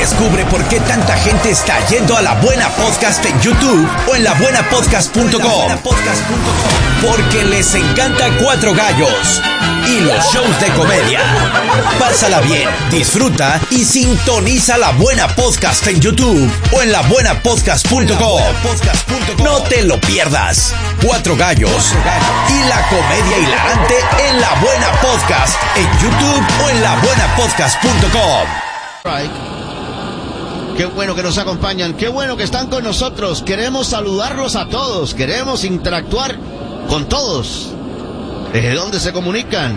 Descubre por qué tanta gente está yendo a La Buena Podcast en YouTube o en labuenapodcast.com. Porque les encanta Cuatro Gallos y los shows de comedia. Pásala bien, disfruta y sintoniza La Buena Podcast en YouTube o en labuenapodcast.com. No te lo pierdas. Cuatro Gallos y la comedia hilarante en La Buena Podcast en YouTube o en labuenapodcast.com. Qué bueno que nos acompañan, qué bueno que están con nosotros. Queremos saludarlos a todos, queremos interactuar con todos. ¿Desde dónde se comunican?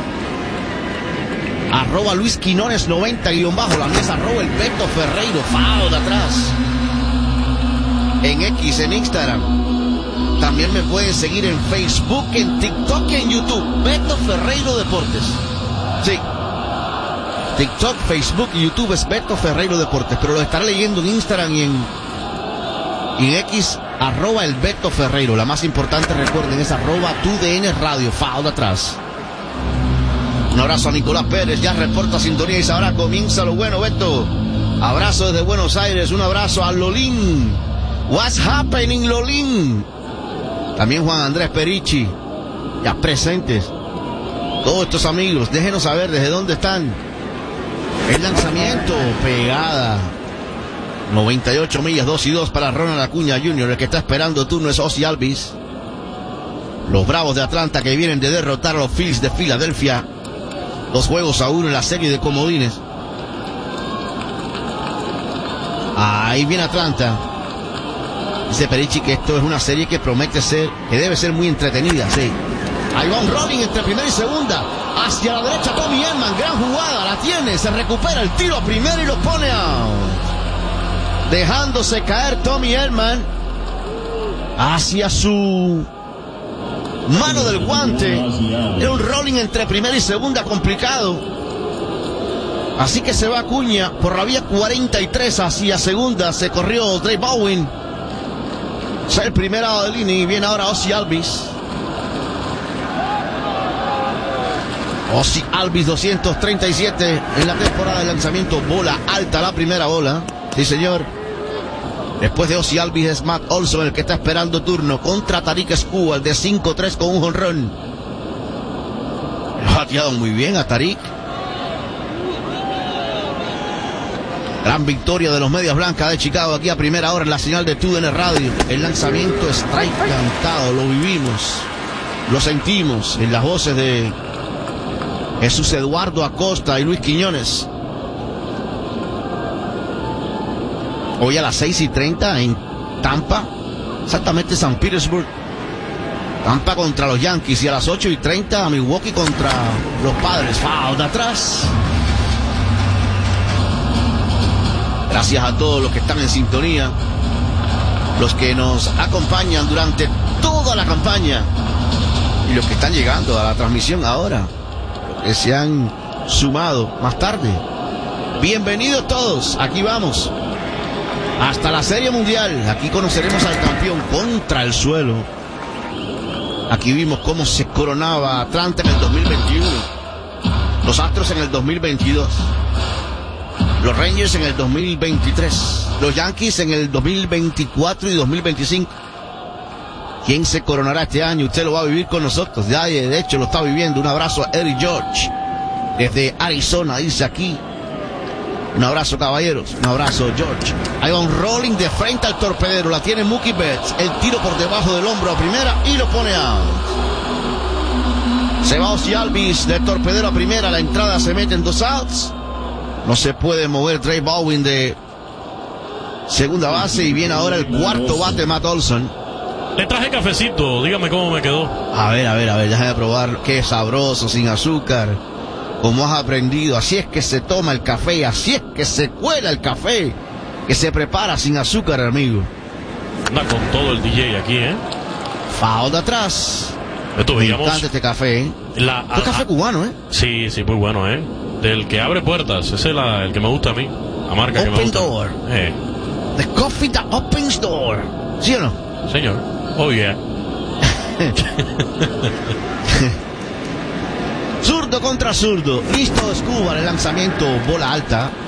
@ Luis Quinones 90 _ la mesa, @ el Beto Ferreiro, FAO de atrás. En X, en Instagram. También me pueden seguir en Facebook, en TikTok y en YouTube. Beto Ferreiro Deportes. Sí. TikTok, Facebook y YouTube es Beto Ferreiro Deportes, pero lo estaré leyendo en Instagram y en X, @ el Beto Ferreiro. La más importante, recuerden, es @TUDN Radio, FAO de atrás. Un abrazo a Nicolás Pérez, ya reporta sintonía y ahora comienza lo bueno, Beto. Abrazo desde Buenos Aires, un abrazo a Lolín. What's happening, Lolín? También Juan Andrés Perichi, ya presentes. Todos estos amigos, déjenos saber desde dónde están. El lanzamiento, pegada. 98 millas, 2-2 para Ronald Acuña Jr. El que está esperando turno es Ozzie Albies. Los Bravos de Atlanta que vienen de derrotar a los Phillies de Filadelfia. 2-1 en la serie de comodines. Ahí viene Atlanta. Dice Perichi que esto es una serie que promete ser, que debe ser muy entretenida, sí. Ahí va un rolling entre primera y segunda. Hacia la derecha Tommy Edman, gran jugada, la tiene, se recupera el tiro a primera y lo pone out. Dejándose caer Tommy Edman hacia su mano del guante. Era un rolling entre primera y segunda complicado. Así que se va Acuña por la vía 43 hacia segunda. Se corrió Dre Bowen. Es el primer lado de línea y viene ahora Ozzie Albies. Ozzie Albies 237 en la temporada de lanzamiento, bola alta, la primera bola. Sí, señor. Después de Ozzie Albies es Matt Olson el que está esperando turno contra Tarik Skubal de 5-3 con un jonrón. Lo ha bateado muy bien a Tarik. Gran victoria de los Medias Blancas de Chicago aquí a primera hora en la señal de TUDN Radio. El lanzamiento strike cantado, lo vivimos, lo sentimos en las voces de Jesús Eduardo Acosta y Luis Quiñones. Hoy a las 6:30 en Tampa, exactamente San Petersburg. Tampa contra los Yankees, y a las 8:30 Milwaukee contra los Padres. Foul de atrás. Gracias a todos los que están en sintonía, los que nos acompañan durante toda la campaña y los que están llegando a la transmisión ahora, que se han sumado más tarde. Bienvenidos todos, aquí vamos hasta la Serie Mundial. Aquí conoceremos al campeón contra el suelo. Aquí vimos cómo se coronaba Atlanta en el 2021, los Astros en el 2022, los Rangers en el 2023, los Yankees en el 2024 y 2025. ¿Quién se coronará este año? Usted lo va a vivir con nosotros. Ya, de hecho, lo está viviendo. Un abrazo a Eddie George desde Arizona, dice aquí. Un abrazo, caballeros. Un abrazo, George. Hay un rolling de frente al torpedero. La tiene Mookie Betts. El tiro por debajo del hombro a primera y lo pone out. Se va Ozzie Albies del torpedero a primera. La entrada se mete en 2 outs. No se puede mover Dre Bowen de segunda base. Y viene ahora el cuarto bate, Matt Olson. Le traje cafecito, dígame cómo me quedó. A ver, déjame probar. Qué sabroso, sin azúcar. Como has aprendido, así es que se toma el café, así es que se cuela el café, que se prepara sin azúcar, amigo. Anda con todo el DJ aquí, Foul de atrás. Esto veíamos este café, Este café cubano, Sí, muy bueno, Del que abre puertas, ese es el que me gusta a mí. La marca Open que me gusta. Door. The coffee that opens door. ¿Sí o no? Señor. Oh, yeah. Zurdo contra zurdo. Listo Escobar, el lanzamiento, bola alta.